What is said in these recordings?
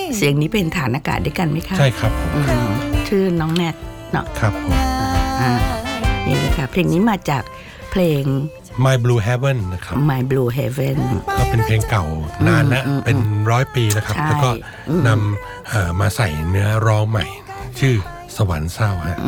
เสียงนี้เป็นฐานอากาศด้วยกันไหมคะใช่ครับชื่อน้องแนทเนาะครับนี่เลยค่ะเพลงนี้มาจากเพลง My Blue Heaven นะครับ My Blue Heaven ก็เป็นเพลงเก่านานแล้วเป็น100 ปีแล้วครับแล้วก็นำมาใส่เนื้อร้องใหม่ชื่อสวรรค์เศร้าฮะ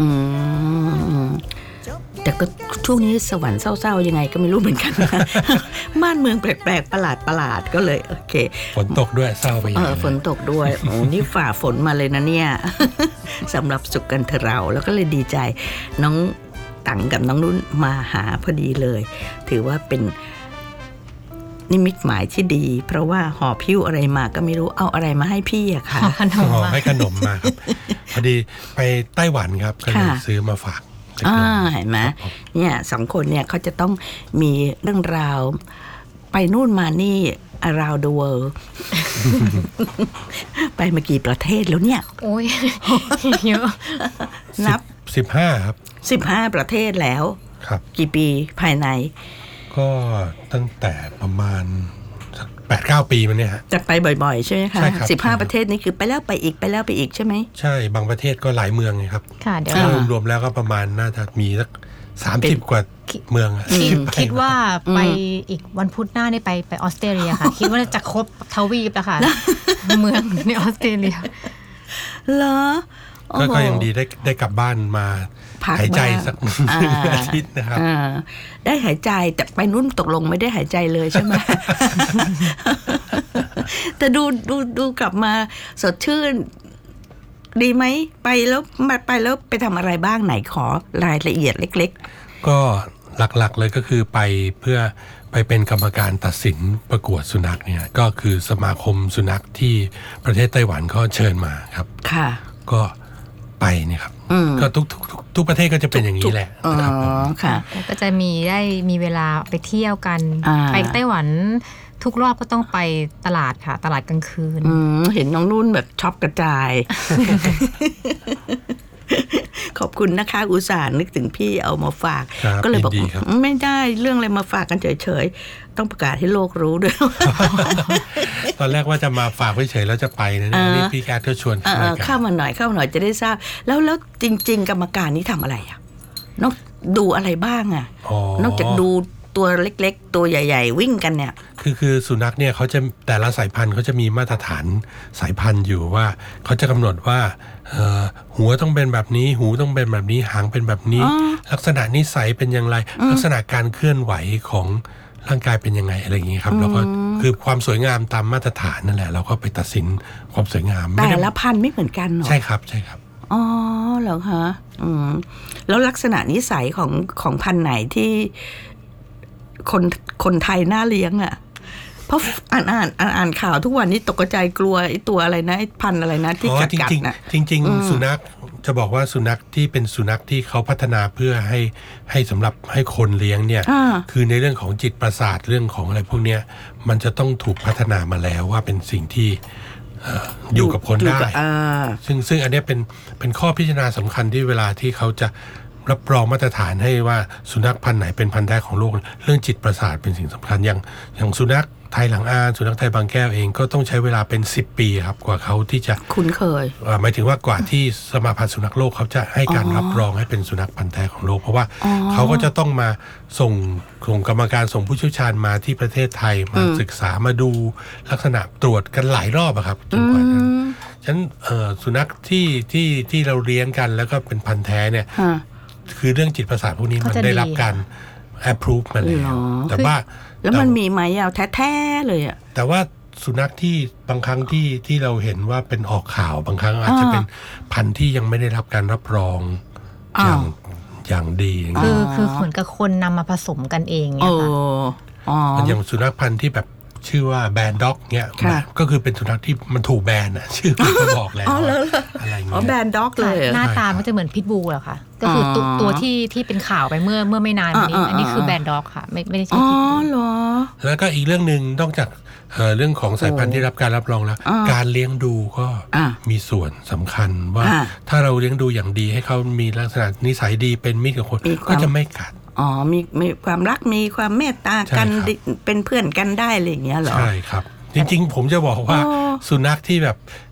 แต่ก็ช่วงนี้สวรรค์เศร้าๆยังไงก็ไม่รู้เหมือนกันนะบ้านเมืองแปลกๆประหลาดก็เลยโอเคฝนตกด้วยเศร้าไปอย่างฝนตกด้วยโอ้นี่ฝ่าฝนมาเลยนะเนี่ยสำหรับสุขกันเถอะเราแล้วก็เลยดีใจน้องตังกับน้องนุ่นมาหาพอดีเลยถือว่าเป็นนิมิตหมายที่ดีเพราะว่าห่อพิ้วอะไรมาก็ไม่รู้เอาอะไรมาให้พี่อะค่ะให้ขนมมาครับพอดีไปไต้หวันครับก็เลยซื้อมาฝากเห็นไหมเนี่ย2 คนเนี่ยเขาจะต้องมีเรื่องราวไปนู่นมานี่ around the world ไปมากี่ประเทศแล้วเนี่ยโอ้ยเยอะนับ 15ครับ 15ประเทศแล้วครับกี่ปีภายในก็ตั้งแต่ประมาณ 8-9 ปีมันเนี่ยฮะจะไปบ่อยๆใช่ไหมคะ15ประเทศนี้คือไปแล้วไปอีกไปแล้วไปอีกใช่ไหมใช่บางประเทศก็หลายเมืองไงครับค่ะเดี๋ยวรวมๆแล้วก็ประมาณน่าจะมีสัก30 กว่าเมืองคิดว่าไปอีกวันพุธหน้าได้ไปออสเตรเลียค่ะคิดว่าจะครบทวีปแล้วค่ะเมืองในออสเตรเลียเหรอก็ยังดีได้กลับบ้านมาหายใจสักอาทิตย์นะครับได้หายใจแต่ไปนุ่นตกลงไม่ได้หายใจเลยใช่ไหม แต่ดูกลับมาสดชื่นดีไหมไปแล้วไปทำอะไรบ้างไหนขอรายละเอียดเล็กๆก็หลักๆเลยก็คือไปเพื่อไปเป็นกรรมการตัดสินประกวดสุนัขเนี่ยก็คือสมาคมสุนัขที่ประเทศไต้หวันเขาเชิญมาครับค่ะก็ไปเนี่ยครับก็ทุกประเทศก็จะเป็นอย่างนี้แหละนะครับค่ะก็จะมีเวลาไปเที่ยวกันไปไต้หวันทุกรอบก็ต้องไปตลาดค่ะตลาดกลางคืนเห็นน้องนุ่นแบบช็อปกระจาย ขอบคุณนะคะอุตส่าห์นึกถึงพี่เอามาฝากก็เลยบอกไม่ได้เรื่องอะไรมาฝากกันเฉยๆต้องประกาศให้โลกรู้ด้วยตอนแรกว่าจะมาฝากเฉยๆแล้วจะไปนะนี่พี่แกก็ชวนเข้ามาหน่อยจะได้ทราบแล้วจริงๆกรรมการนี่ทำอะไรอ่ะนอกดูอะไรบ้างอ่ะนอกจากดูตัวเล็กๆตัวใหญ่ๆวิ่งกันเนี่ยคือสุนัขเนี่ยเขาจะแต่ละสายพันธุ์เขาจะมีมาตรฐานสายพันธุ์อยู่ว่าเขาจะกำหนดว่าหัวต้องเป็นแบบนี้หูต้องเป็นแบบนี้หางเป็นแบบนี้ลักษณะนิสัยเป็นอย่างไรลักษณะการเคลื่อนไหวของร่างกายเป็นยังไงอะไรอย่างนี้ครับแล้วก็คือความสวยงามตามมาตรฐานนั่นแหละเราก็ไปตัดสินความสวยงามแต่ละพันธุ์ไม่เหมือนกันหรอใช่ครับอ๋อเหรอคะแล้วลักษณะนิสัยของพันธุ์ไหนที่คนไทยน่าเลี้ยงอ่ะเพราะอ่านข่าวทุกวันนี้ตกใจกลัวไอ้ตัวอะไรนะไอ้พันธุ์อะไรนะที่กัดนะจริงสุนัขจะบอกว่าสุนัขที่เป็นสุนัขที่เขาพัฒนาเพื่อให้สำหรับให้คนเลี้ยงเนี่ยคือในเรื่องของจิตประสาทเรื่องของอะไรพวกเนี้ยมันจะต้องถูกพัฒนามาแล้วว่าเป็นสิ่งที่อยู่กับคนได้ซึ่งอันนี้เป็นข้อพิจารณาสำคัญที่เวลาที่เขาจะรับรองมาตรฐานให้ว่าสุนัขพันธุ์ไหนเป็นพันธุ์แท้ของโลกเรื่องจิตประสาทเป็นสิ่งสำคัญอย่างสุนัขไทยหลังอ่านสุนัขไทยบางแก้วเองก็ต้องใช้เวลาเป็น10 ปีครับกว่าเขาที่จะคุ้นเคยหมายถึงว่ากว่าที่สมาพันธ์สุนัขโลกเขาจะให้การรับรองให้เป็นสุนัขพันธุ์แท้ของโลกเพราะว่าเขาก็จะต้องมาส่งกรรมการส่งผู้เชี่ยวชาญมาที่ประเทศไทยมาศึกษามาดูลักษณะตรวจกันหลายรอบอะครับจนกว่านั้นฉะนั้นสุนัขที่เราเลี้ยงกันแล้วก็เป็นพันธุ์แท้เนี่ยคือเรื่องจิตประสาทพวกนี้มันได้รับการ approve มาแล้วแต่ว่าแล้วมันมีไหมยาวแท้ๆเลยอ่ะแต่ว่าสุนัขที่บางครั้งที่เราเห็นว่าเป็นออกข่าวบางครั้งอาจจะเป็นพันธุ์ที่ยังไม่ได้รับการรับรองอย่างดีคือเหมือนกับคนนำมาผสมกันเองเนี่ยค่ะอย่างสุนัขพันธุ์ที่แบบชื่อว่าแบนด็อกเนี่ยก็คือเป็นสุนัขที่มันถูกแบนอ่ะชื่อก็บอกแล้วอะไรเงี้ยแบนด็อกเลยหน้าตามันจะเหมือนพิทบูลเหรอคะก็คือตัวที่เป็นข่าวไปเมื่อไม่นานนี้อันนี้คือแบนด็อกค่ะไม่ได้ใช่พิทบูลแล้วก็อีกเรื่องนึงนอกจากเรื่องของสายพันธุ์ที่รับการรับรองแล้วการเลี้ยงดูก็มีส่วนสำคัญว่าถ้าเราเลี้ยงดูอย่างดีให้เขามีลักษณะนิสัยดีเป็นมิตรกับคนก็จะไม่กัดมีความรักมีความเมตตากันเป็นเพื่อนกันได้อะไรอย่างเงี้ยเหรอใช่ครับจริงๆผมจะบอกว่าสุนัขที่แบบ